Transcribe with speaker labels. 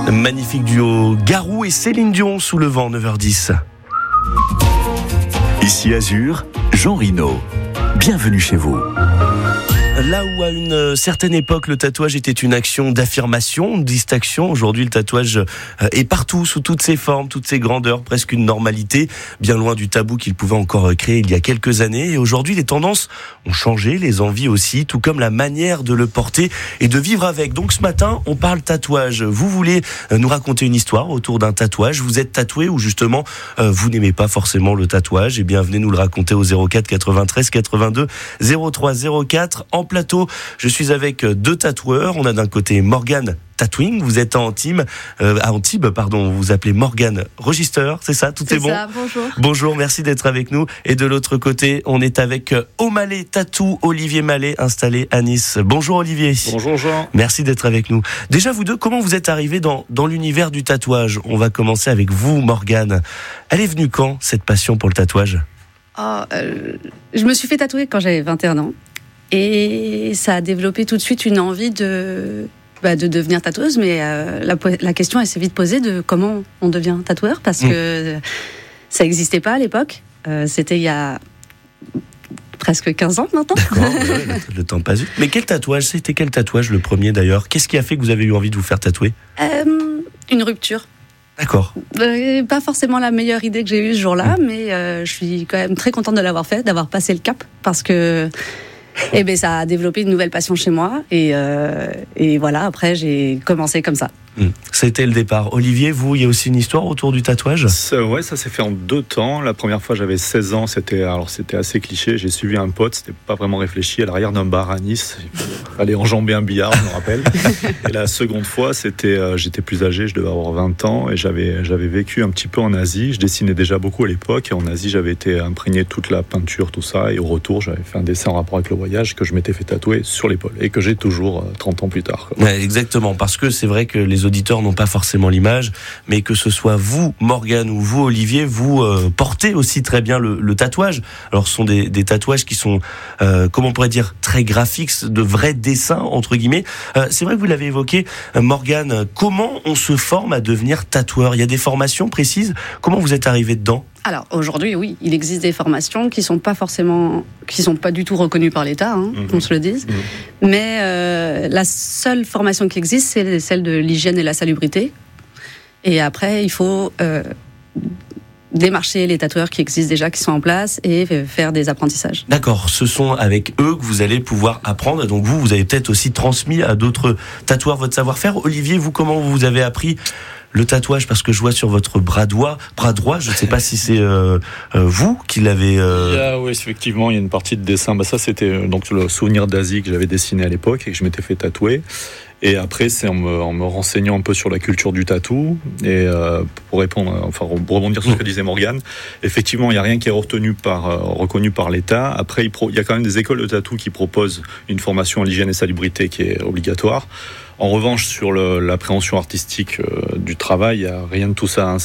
Speaker 1: Magnifique duo Garou et Céline Dion sous le vent, 9h10.
Speaker 2: Ici Azur, Jean Rino. Bienvenue chez vous.
Speaker 1: Là où à une certaine époque le tatouage était une action d'affirmation, de distinction, aujourd'hui le tatouage est partout, sous toutes ses formes, toutes ses grandeurs, presque une normalité, bien loin du tabou qu'il pouvait encore créer il y a quelques années. Et aujourd'hui les tendances ont changé, les envies aussi, tout comme la manière de le porter et de vivre avec. Donc ce matin on parle tatouage. Vous voulez nous raconter une histoire autour d'un tatouage? Vous êtes tatoué ou justement vous n'aimez pas forcément le tatouage? Eh bien venez nous le raconter au 04 93 82 03 04. En plateau, je suis avec deux tatoueurs. On a d'un côté Morgane Tattooing, vous êtes à Antibes, vous vous appelez Morgane Register, c'est ça? Tout est bon?
Speaker 3: C'est ça, bonjour.
Speaker 1: Bonjour, merci d'être avec nous. Et de l'autre côté, on est avec O'Malley Tattoo, Olivier Mallet, installé à Nice. Bonjour Olivier.
Speaker 4: Bonjour Jean.
Speaker 1: Merci d'être avec nous. Déjà vous deux, comment vous êtes arrivés dans l'univers du tatouage? On va commencer avec vous Morgane. Elle est venue quand, cette passion pour le tatouage?
Speaker 3: Je me suis fait tatouer quand j'avais 21 ans. Et ça a développé tout de suite une envie de devenir tatoueuse, mais la question elle s'est vite posée de comment on devient tatoueur, parce que ça n'existait pas à l'époque. C'était il y a presque 15 ans maintenant.
Speaker 1: D'accord, le temps passe vite. Mais quel tatouage? C'était quel tatouage le premier d'ailleurs? Qu'est-ce qui a fait que vous avez eu envie de vous faire tatouer?
Speaker 3: Une rupture.
Speaker 1: D'accord.
Speaker 3: Pas forcément la meilleure idée que j'ai eue ce jour-là, mais je suis quand même très contente de l'avoir fait, d'avoir passé le cap, parce que ça a développé une nouvelle passion chez moi et voilà, après j'ai commencé comme ça.
Speaker 1: C'était le départ. Olivier, vous, il y a aussi une histoire autour du tatouage?
Speaker 4: Ouais, ça s'est fait en 2 temps. La première fois, j'avais 16 ans, c'était assez cliché. J'ai suivi un pote, c'était pas vraiment réfléchi, à l'arrière d'un bar à Nice. Il fallait enjamber un billard, je me rappelle. Et la seconde fois, j'étais plus âgé, je devais avoir 20 ans, et j'avais vécu un petit peu en Asie. Je dessinais déjà beaucoup à l'époque, et en Asie, j'avais été imprégné de toute la peinture, tout ça, et au retour, j'avais fait un dessin en rapport avec le voyage que je m'étais fait tatouer sur l'épaule, et que j'ai toujours 30 ans plus tard.
Speaker 1: Ouais, exactement, parce que c'est vrai que les auditeurs n'ont pas forcément l'image, mais que ce soit vous, Morgane, ou vous, Olivier, vous portez aussi très bien le tatouage. Alors, ce sont des tatouages qui sont, comment on pourrait dire, très graphiques, de vrais dessins, entre guillemets. C'est vrai que vous l'avez évoqué, Morgane, comment on se forme à devenir tatoueur? Il y a des formations précises? Comment vous êtes arrivé dedans?
Speaker 3: Alors aujourd'hui, oui, il existe des formations qui sont pas du tout reconnues par l'État, qu'on se le dise. Mais la seule formation qui existe, c'est celle de l'hygiène et la salubrité. Et après, il faut démarcher les tatoueurs qui existent déjà, qui sont en place, et faire des apprentissages.
Speaker 1: D'accord, ce sont avec eux que vous allez pouvoir apprendre. Donc vous avez peut-être aussi transmis à d'autres tatoueurs votre savoir-faire. Olivier, vous, comment vous avez appris le tatouage? Parce que je vois sur votre bras droit, je ne sais pas si c'est vous qui l'avez...
Speaker 4: Oui, effectivement, il y a une partie de dessin. Ça, c'était donc le souvenir d'Asie que j'avais dessiné à l'époque et que je m'étais fait tatouer. Et après, c'est en me renseignant un peu sur la culture du tatou et pour rebondir sur ce que disait Morgane, effectivement, il n'y a rien qui est reconnu par l'État. Après, il y a quand même des écoles de tatou qui proposent une formation à l'hygiène et salubrité qui est obligatoire. En revanche, sur l'appréhension artistique du travail, il n'y a rien de tout ça.